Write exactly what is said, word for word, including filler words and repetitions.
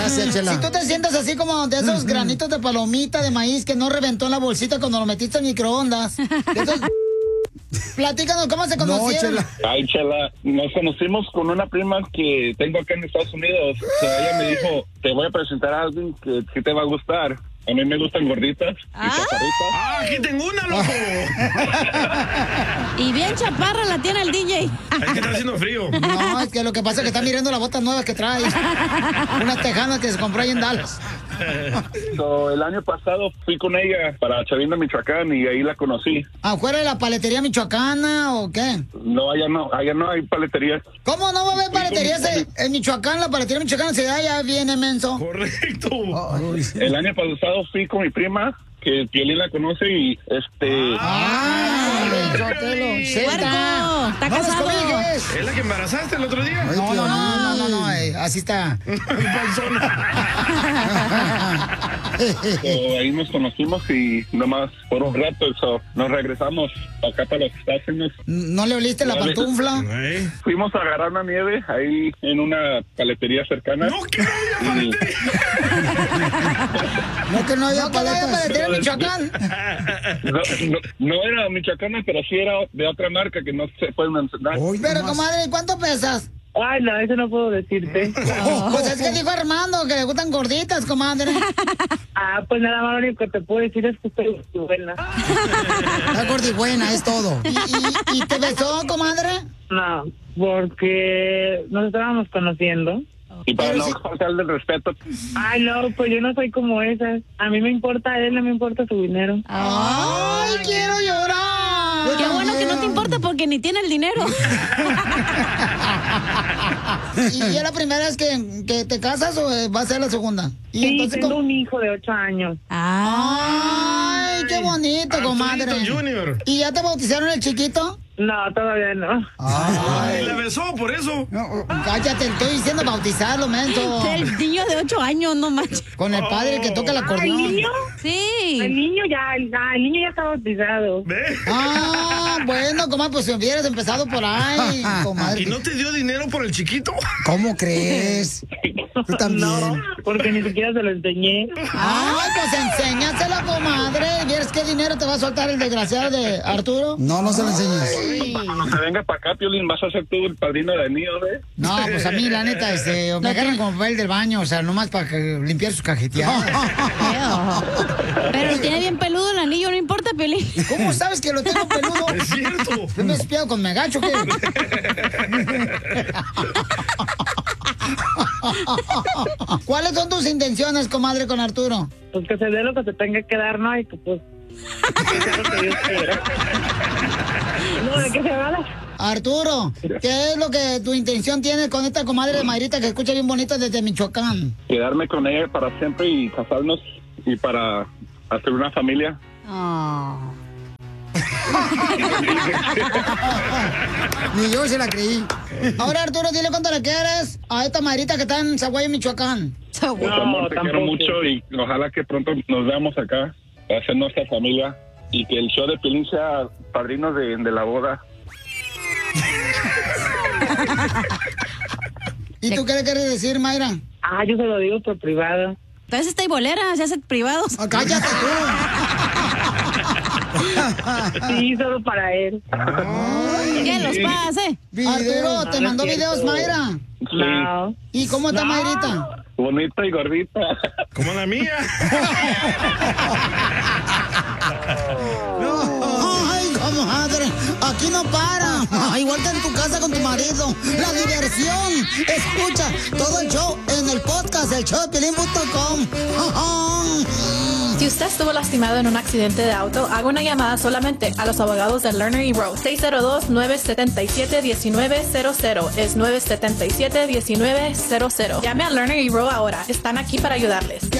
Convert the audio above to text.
Gracias, Chela. Si tú te sientes así como de esos granitos de palomita de maíz que no reventó en la bolsita cuando lo metiste en microondas. Entonces, platícanos cómo se conocieron. No, Chela. Ay, Chela, nos conocimos con una prima que tengo acá en Estados Unidos. O sea, ella me dijo, te voy a presentar a alguien que, que te va a gustar. A mí me gustan gorditas y Ah. chaparritas. ¡Ah, aquí tengo una, loco! Y bien chaparra la tiene el D J. Es que está haciendo frío. No, es que lo que pasa es que está mirando las botas nuevas que trae. Unas tejanas que se compró ahí en Dallas. So, el año pasado fui con ella para Chavinda, Michoacán, y ahí la conocí. ¿Afuera de la paletería michoacana o qué? No, allá no, allá no hay paleterías. ¿Cómo no va a haber paleterías en, en Michoacán? La paletería michoacana se da ya viene, menso. Correcto. El año pasado fui con mi prima, que Piolín la conoce, y este... ¡Ay, Sotelo! ¡Puerco! ¡Está ¡No casado! descobijas! ¿Es la que embarazaste el otro día? No, no, no, no, no, no, eh, así está. So, ahí nos conocimos y nomás por un rato eso, nos regresamos acá para los Estados Unidos. ¿No le oliste la pantufla? Ay. Fuimos a agarrar una nieve ahí en una paletería cercana. No, que no había Y- paletería. No, que no había No, que no había paletas. paletería en Michoacán. No, no, no era michoacana, pero sí era de otra marca que no se puede mencionar. Uy, Pero, nomás. comadre, ¿cuánto pesas? Ay, no, eso no puedo decirte. Pues es que dijo Armando que le gustan gorditas, comadre. Ah, pues nada más lo único que te puedo decir es que estoy muy buena. La gordibuena, es todo. ¿Y, y, y te besó, comadre? No, porque nos estábamos conociendo. Y para Pero no sí- faltarle el respeto, Ay, no, pues yo no soy como esas. A mí me importa él, no me importa su dinero. ¡Ay, quiero llorar! Qué bueno que no te importa porque ni tiene el dinero. ¿Y es la primera vez que, que te casas o eh, va a ser la segunda? Y Sí, entonces, tengo ¿cómo? un hijo de ocho años. ¡Ay, qué bonito, comadre! Arturito Junior. ¿Y ya te bautizaron el chiquito? No, todavía no. Ay, la besó, por eso. No, cállate, estoy diciendo bautizarlo, menso. El niño de ocho años, no manches. Con el padre que toca el ¿Ay, acordeón. niño? El Sí. niño ya, el, ah, el niño ya está bautizado. ¿Ve? Ah, bueno, comadre, pues si hubieras empezado por ahí, comadre. ¿Y no te dio dinero por el chiquito? ¿Cómo crees? Tú también. No, porque ni siquiera se lo enseñé. Ay, pues enséñaselo, comadre. ¿Vieres qué dinero te va a soltar el desgraciado de Arturo? No, no se lo enseñes. cuando te venga para acá, Piolín, vas a ser tú el padrino de niño, ¿eh? No, pues a mí, la neta, este, me agarran como papel del baño, o sea, nomás para que- limpiar sus cajeteadas. Feo. Pero lo tiene bien peludo el anillo, no importa, Piolín. ¿Cómo sabes que lo tengo peludo? Es cierto. ¿Yo me he espiado con megacho qué? ¿Cuáles son tus intenciones, comadre, con Arturo? Pues que se dé lo que te tenga que dar, ¿no? Y que pues... que sea lo que Dios quiera. No, ¿de qué se habla? Arturo, ¿qué es lo que tu intención tienes con esta comadre de Mayrita que escucha bien bonita desde Michoacán? Quedarme con ella para siempre y casarnos y para hacer una familia. Oh. Ni yo se la creí. Ahora, Arturo, dile cuánto le quieres a esta Mayrita que está en Zaguayo, Michoacán. Pues, amor, te quiero mucho y ojalá que pronto nos veamos acá para hacer nuestra familia y que el show de Piolín sea padrino de, de la boda. ¿Y tú qué le quieres decir, Mayra? Ah, yo se lo digo por privado. Entonces está y bolera, se hace privados. Ah, cállate tú. Sí, solo para él. ¿Qué los pase? Arturo, ¿te No, no mandó es cierto. videos, Mayra? Sí, No. ¿Y cómo está No. Mayrita? bonita y gordita. Como la mía. Ay, comadre, aquí no para. Igual que en tu casa con tu marido. La diversión. Escucha todo el show en el podcast, el show de Piolín punto com. Si usted estuvo lastimado en un accidente de auto, haga una llamada solamente a los abogados de Lerner y Rowe. seis cero dos, nueve siete siete, uno nueve cero cero. Es nueve siete siete, uno nueve cero cero. Llame a Lerner y Rowe ahora. Están aquí para ayudarles.